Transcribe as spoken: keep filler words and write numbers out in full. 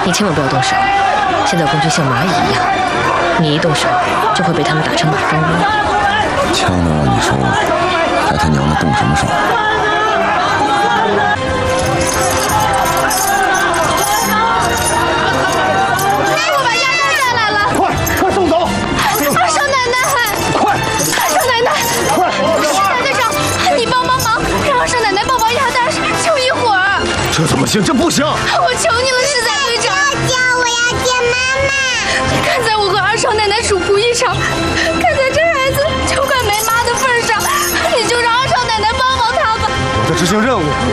你千万不要动手。现在公军像蚂蚁一样，你一动手就会被他们打成马蜂窝。 枪都让你收了，还他娘的动什么手？ 我把鸭蛋带来了， 快快送走！ 二少奶奶， 快！ 二少奶奶， 快！ 大队长，你帮帮忙，让二少奶奶抱抱鸭蛋，就一会儿。 这怎么行？这不行！ 我求你了，实在队长。 叫我要见妈妈。 看在我和二少奶奶主仆一场，看在这孩子就快没妈的份上，你就让二少奶奶帮帮他吧。 我在执行任务。